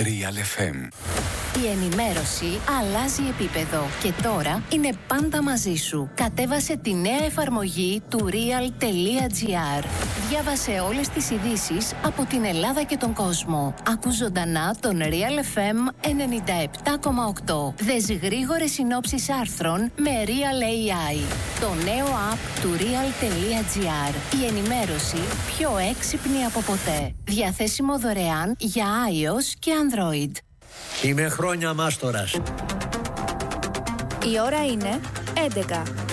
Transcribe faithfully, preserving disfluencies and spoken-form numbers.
Real εφ εμ. Η ενημέρωση αλλάζει επίπεδο και τώρα είναι πάντα μαζί σου. Κατέβασε τη νέα εφαρμογή του real.gr. Διάβασε όλες τις ειδήσεις από την Ελλάδα και τον κόσμο. Ακού ζωντανά τον Real εφ εμ ενενήντα επτά κόμμα οκτώ. Δες γρήγορες συνόψεις άρθρων με Real έι άι. Το νέο app του real.gr. Η ενημέρωση πιο έξυπνη από ποτέ. Διαθέσιμο δωρεάν για iOS και Android. Είμαι χρόνια μάστορας. Η ώρα είναι έντεκα.